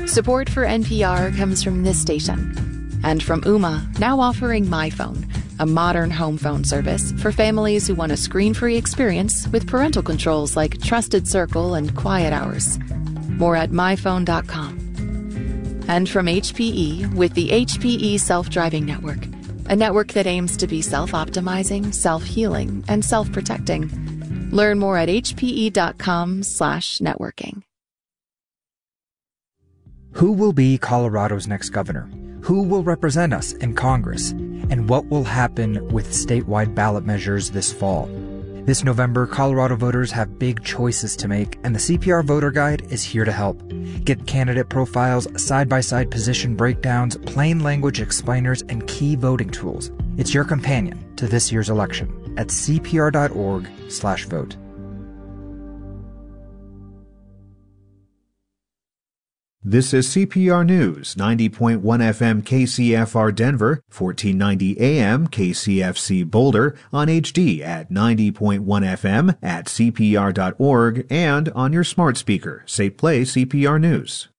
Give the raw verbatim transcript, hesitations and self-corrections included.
Support for N P R comes from this station and from Ooma, now offering MyPhone, a modern home phone service for families who want a screen-free experience with parental controls like Trusted Circle and Quiet Hours. More at my phone dot com. And from H P E with the H P E Self-Driving Network, a network that aims to be self-optimizing, self-healing, and self-protecting. Learn more at h p e dot com slash networking. Who will be Colorado's next governor? Who will represent us in Congress? And what will happen with statewide ballot measures this fall? This November, Colorado voters have big choices to make, and the C P R Voter Guide is here to help. Get candidate profiles, side-by-side position breakdowns, plain language explainers, and key voting tools. It's your companion to this year's election at c p r dot org slash vote. This is C P R News, ninety point one F M K C F R Denver, fourteen ninety A M K C F C Boulder, on H D at ninety point one F M, at c p r dot org, and on your smart speaker. Say play C P R News.